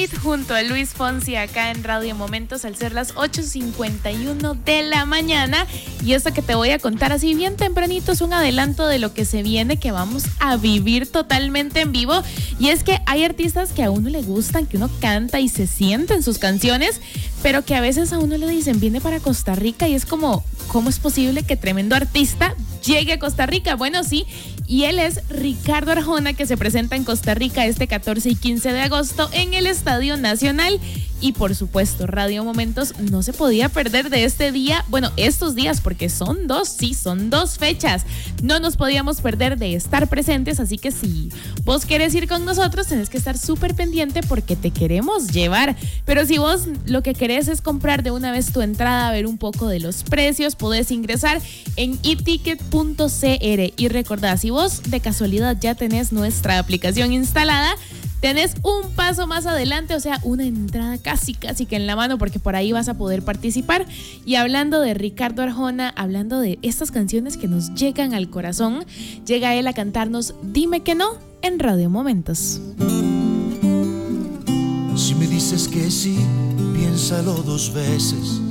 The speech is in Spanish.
Hit junto a Luis Fonsi acá en Radio Momentos al ser las 8:51 de la mañana. Y esto que te voy a contar así bien tempranito es un adelanto de lo que se viene, que vamos a vivir totalmente en vivo. Y es que hay artistas que a uno le gustan, que uno canta y se siente en sus canciones, pero que a veces a uno le dicen viene para Costa Rica y es como, ¿cómo es posible que tremendo artista llegue a Costa Rica? Bueno, sí, y él es Ricardo Arjona, que se presenta en Costa Rica este 14 y 15 de agosto en el Estadio Nacional. Y por supuesto, Radio Momentos no se podía perder de este día, bueno, estos días, porque son dos fechas. No nos podíamos perder de estar presentes, así que si vos querés ir con nosotros, tenés que estar súper pendiente porque te queremos llevar. Pero si vos lo que querés es comprar de una vez tu entrada, ver un poco de los precios, podés ingresar en eticket.cr. Y recordá, si vos de casualidad ya tenés nuestra aplicación instalada, tenés un paso más adelante, o sea, una entrada casi que en la mano, porque por ahí vas a poder participar. Y hablando de Ricardo Arjona, hablando de estas canciones que nos llegan al corazón, llega él a cantarnos Dime que no en Radio Momentos. Si me dices que sí, piénsalo dos veces.